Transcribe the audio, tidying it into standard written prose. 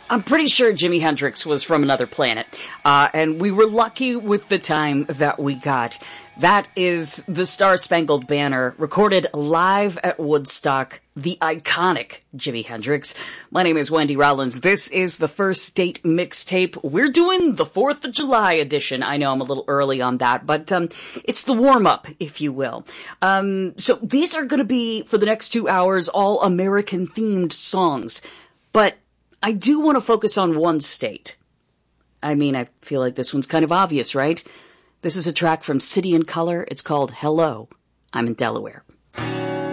I'm pretty sure Jimi Hendrix was from another planet. And we were lucky with the time that we got. That is the Star-Spangled Banner, recorded live at Woodstock, the iconic Jimi Hendrix. My name is Wendy Rollins. This is the First State Mixtape. We're doing the 4th of July edition. I know I'm a little early on that, but it's the warm-up, if you will. So these are going to be, for the next 2 hours, all American-themed songs. But I do want to focus on one state. I mean, I feel like this one's kind of obvious, right? This is a track from City and Colour. It's called Hello, I'm in Delaware.